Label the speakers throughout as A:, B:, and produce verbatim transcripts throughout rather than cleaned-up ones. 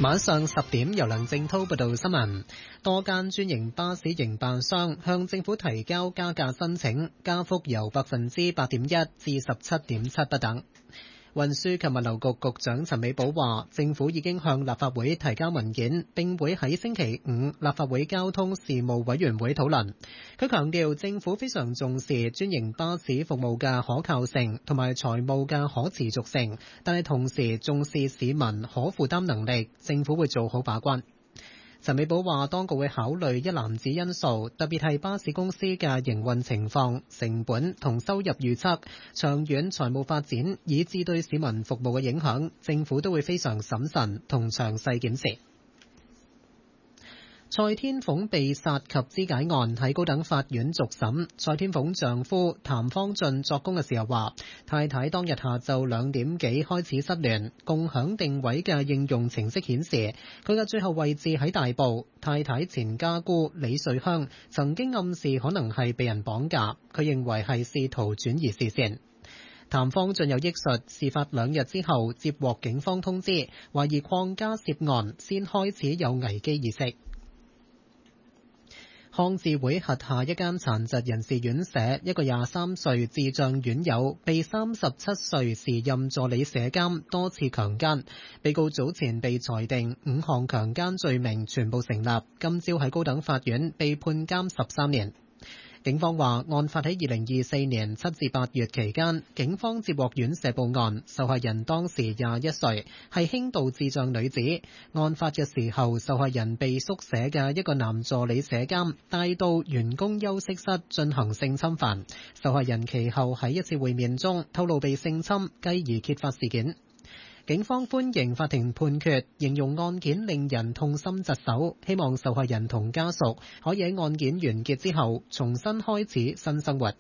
A: 晚上十點，由梁正濤報道新聞。多間專營巴士營辦商向政府提交加價申請，加幅由百分之八點一至十七點七不等。運輸及物流局局長陳美寶話，政府已經向立法會提交文件，並會喺星期五立法會交通事務委員會討論。佢強調，政府非常重視專營巴士服務嘅可靠性同埋財務嘅可持續性，但係同時重視市民可負擔能力，政府會做好把關。陳美寶話，當局會考慮一籃子因素，特別係巴士公司嘅營運情況、成本同收入預測、長遠財務發展，以至對市民服務嘅影響，政府都會非常審慎同詳細檢視。蔡天鳳被殺及肢解案喺高等法院續審，蔡天鳳丈夫譚方俊作供嘅時候話，太太當日下晝兩點幾開始失聯，共享定位嘅應用程式顯示佢嘅最後位置喺大埔。太太前家姑李瑞香曾經暗示可能係被人綁架，佢認為係試圖轉移視線。譚方俊有憶述，事發兩日之後接獲警方通知，懷疑鄺家涉案，先開始有危機意識。康智會轄下一間殘疾人士院舍，一個廿三歲智障院友被三十七歲時任助理舍監多次強姦，被告早前被裁定五項強姦罪名全部成立，今朝喺高等法院被判監十三年。警方話，案發喺二零二四年七至八月期間，警方接獲院舍報案，受害人當時廿一歲，係輕度智障女子。案發嘅時候，受害人被宿舍嘅一個男助理舍監帶到員工休息室進行性侵犯。受害人其後喺一次會面中透露被性侵，繼而揭發事件。警方歡迎法庭判決，形容案件令人痛心疾首，希望受害人同家屬可以喺案件完結之後重新開始新生活。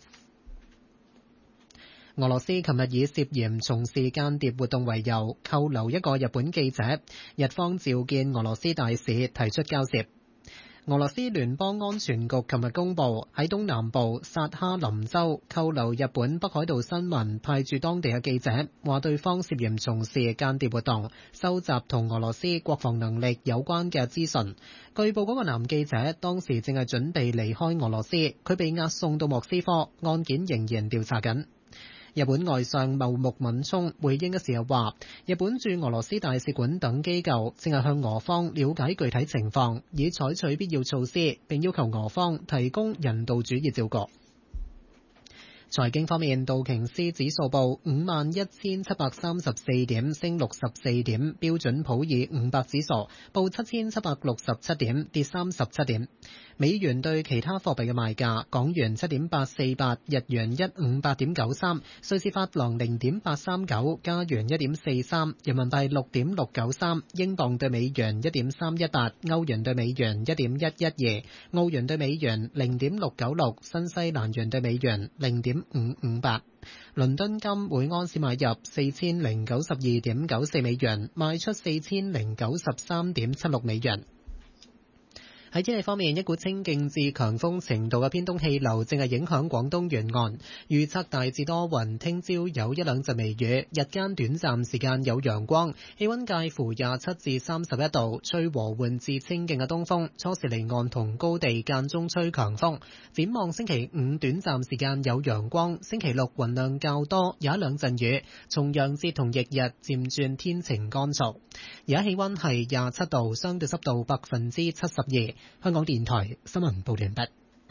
A: 俄羅斯琴日以涉嫌從事間諜活動為由扣留一個日本記者，日方召見俄羅斯大使提出交涉。俄羅斯聯邦安全局琴日公布，喺東南部薩哈林州扣留日本北海道新聞派駐當地嘅記者，話對方涉嫌從事間諜活動，收集同俄羅斯國防能力有關嘅資訊。據報嗰個男記者當時正係準備離開俄羅斯，佢被押送到莫斯科，案件仍然調查緊。日本外相茂木敏充回應嘅時候話，日本駐俄羅斯大使館等機構正係向俄方了解具體情況，以採取必要措施，並要求俄方提供人道主義照顧。財經方面，道瓊斯指數報五萬一千七百三十四點，升六十四點；標準普爾五百指數報七千七百六十七點，跌三十七點。美元對其他貨幣嘅賣價：港元七點八四八，日元一五八點九三，瑞士法郎零點八三九，加元一點四三，人民幣六點六九三，英鎊對美元一點三一八，歐元對美元一點一一二，澳元對美元零點六九六，新西蘭元對美元零點五五八。倫敦金每安士買入四千零九十二點九四美元，賣出四千零九十三點七六美元。喺天氣方面，一股清勁至強風程度嘅偏東氣流正係影響廣東沿岸，預測大致多雲，聽朝有一兩陣微雨，日間短暫時間有陽光，氣溫介乎廿七至三十一度，吹和緩至清勁嘅東風，初時離岸同高地間中吹強風。展望星期五短暫時間有陽光，星期六雲量較多，有一兩陣雨，重陽節同翌日漸轉天晴乾燥。而家氣溫係廿七度，相對濕度百分之七十二。香港電台新聞報完畢。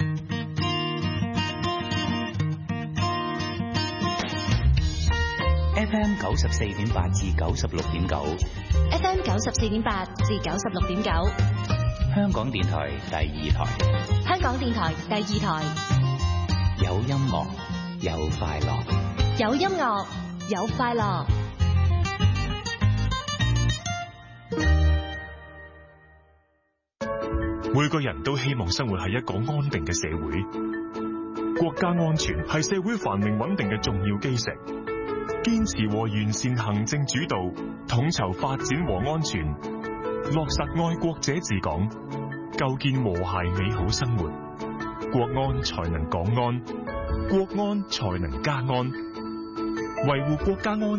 B: F M 九十四點八至九十六點九
C: ，F M 九十四點八至九十六點九，
B: 香港電台第二台，
C: 香港電台第二台，
B: 有音樂，有快樂，
C: 有音樂，有快樂。
D: 每個人都希望生活喺一個安定嘅社會，國家安全係社會繁榮穩定嘅重要基石。堅持和完善行政主導，統籌發展和安全，落實愛國者治港，構建和諧美好生活。國安才能港安，國安才能家安，維護國家安